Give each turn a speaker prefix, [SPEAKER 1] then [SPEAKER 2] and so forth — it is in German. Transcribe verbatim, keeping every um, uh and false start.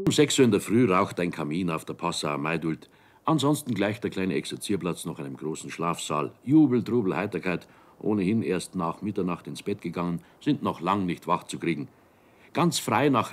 [SPEAKER 1] Um sechs Uhr in der Früh raucht ein Kamin auf der Passauer Maidult. Ansonsten gleicht der kleine Exerzierplatz noch einem großen Schlafsaal. Jubel, Trubel, Heiterkeit. Ohnehin erst nach Mitternacht ins Bett gegangen, sind noch lang nicht wach zu kriegen. Ganz frei nach